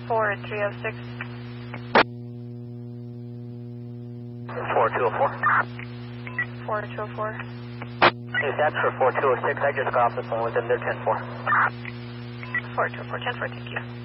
4306. 4204. 4204. Hey, that's for 4206. I just got off the phone with them. They're 10-4. 4204, 10-4, thank you.